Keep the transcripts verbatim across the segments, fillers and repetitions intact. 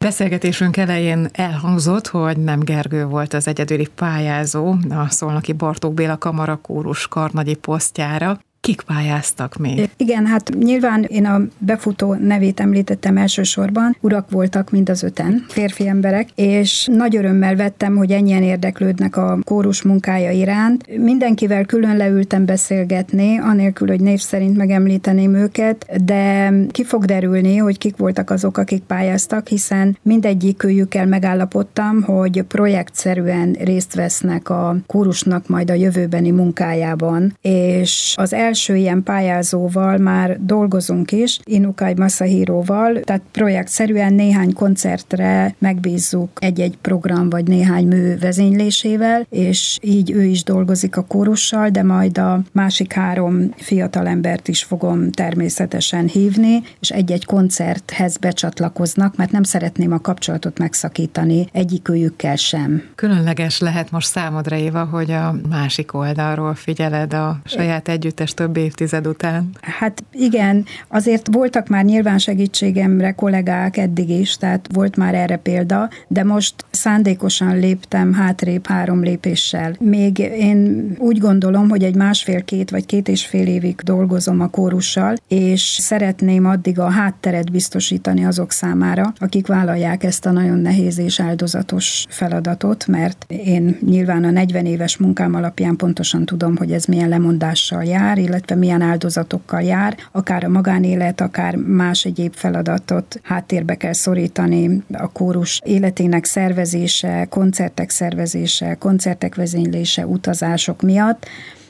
Beszélgetésünk elején elhangzott, hogy nem Gergő volt az egyedüli pályázó a szolnoki Bartók Béla Kamarakórus karnagyi posztjára. Kik pályáztak még? Igen, hát nyilván én a befutó nevét említettem elsősorban, urak voltak mind az öten, férfi emberek, és nagy örömmel vettem, hogy ennyien érdeklődnek a kórus munkája iránt. Mindenkivel külön leültem beszélgetni, anélkül, hogy név szerint megemlíteném őket, de ki fog derülni, hogy kik voltak azok, akik pályáztak, hiszen mindegyikőjükkel megállapodtam, hogy projektszerűen részt vesznek a kórusnak majd a jövőbeni munkájában, és az első első ilyen pályázóval már dolgozunk is, Inukai Masahiroval, tehát projektszerűen néhány koncertre megbízzuk egy-egy program vagy néhány mű vezénylésével, és így ő is dolgozik a kórussal, de majd a másik három fiatalembert is fogom természetesen hívni, és egy-egy koncerthez becsatlakoznak, mert nem szeretném a kapcsolatot megszakítani egyikőjükkel sem. Különleges lehet most számodra, Éva, hogy a másik oldalról figyeled a saját együttes több évtized után. Hát igen, azért voltak már nyilván segítségemre kollégák eddig is, tehát volt már erre példa, de most szándékosan léptem hátrébb három lépéssel. Még én úgy gondolom, hogy egy másfél-két vagy két és fél évig dolgozom a kórussal, és szeretném addig a hátteret biztosítani azok számára, akik vállalják ezt a nagyon nehéz és áldozatos feladatot, mert én nyilván a negyven éves munkám alapján pontosan tudom, hogy ez milyen lemondással jár, illetve milyen áldozatokkal jár, akár a magánélet, akár más egyéb feladatot háttérbe kell szorítani, a kórus életének szervezése, koncertek szervezése, koncertek vezénylése, utazások miatt,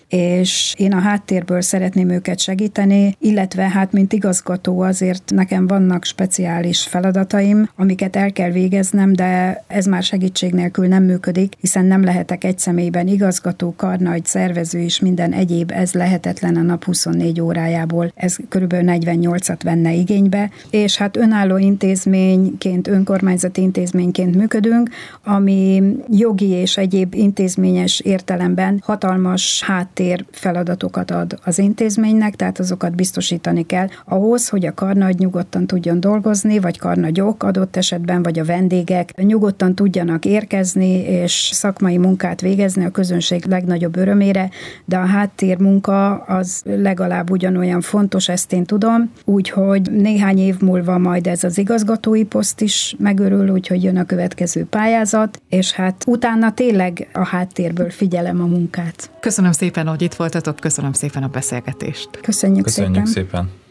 és én a háttérből szeretném őket segíteni, illetve hát mint igazgató azért nekem vannak speciális feladataim, amiket el kell végeznem, de ez már segítség nélkül nem működik, hiszen nem lehetek egy személyben igazgató, karnagy, szervező és minden egyéb, ez lehetetlen a nap huszonnégy órájából, ez körülbelül negyvennyolcat venne igénybe, és hát önálló intézményként, önkormányzati intézményként működünk, ami jogi és egyéb intézményes értelemben hatalmas háttér feladatokat ad az intézménynek, tehát azokat biztosítani kell ahhoz, hogy a karnagy nyugodtan tudjon dolgozni, vagy karnagyok adott esetben, vagy a vendégek nyugodtan tudjanak érkezni, és szakmai munkát végezni a közönség legnagyobb örömére, de a háttérmunka az legalább ugyanolyan fontos, ezt én tudom, úgyhogy néhány év múlva majd ez az igazgatói poszt is megörül, úgyhogy jön a következő pályázat, és hát utána tényleg a háttérből figyelem a munkát. Köszönöm szépen, hogy itt voltatok, köszönöm szépen a beszélgetést. Köszönjük, Köszönjük szépen. szépen.